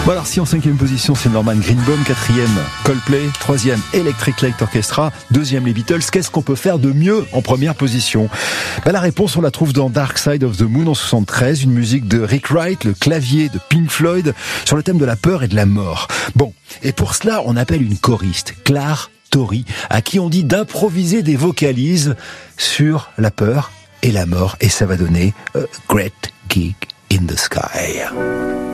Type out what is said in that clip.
Bon alors si en 5e position c'est Norman Greenbaum, 4e Coldplay, 3e Electric Light Orchestra, 2e les Beatles, qu'est-ce qu'on peut faire de mieux en première position? La réponse on la trouve dans Dark Side of the Moon en 73, une musique de Rick Wright, le clavier de Pink Floyd, sur le thème de la peur et de la mort. Bon, et pour cela on appelle une choriste, Clare Torrey, à qui on dit d'improviser des vocalises sur la peur et la mort, et ça va donner A Great Gig in the Sky.